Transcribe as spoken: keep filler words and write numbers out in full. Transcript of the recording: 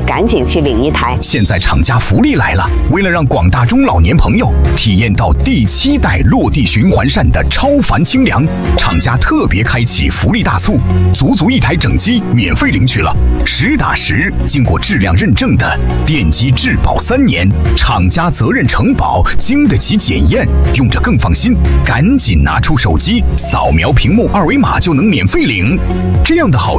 赶紧去领一台。 现在厂家福利来了，为了让广大中老年朋友体验到第七代落地循环扇的超凡清凉，厂家特别开启福利大促，足足一台整机免费领取了，实打实经过质量认证的电机质保三年，厂家责任承保，经得起检验，用着更放心。赶紧拿出手机，扫描屏幕二维码就能免费领，这样的好